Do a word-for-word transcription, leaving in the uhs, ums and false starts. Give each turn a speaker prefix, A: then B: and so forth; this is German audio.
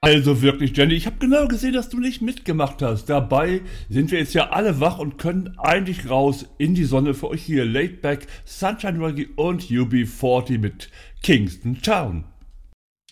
A: Also wirklich, Jenny, ich habe genau gesehen, dass du nicht mitgemacht hast. Dabei sind wir jetzt ja alle wach und können eigentlich raus in die Sonne für euch hier. Laid Back, Sunshine Reggae und U B vierzig mit Kingston Town.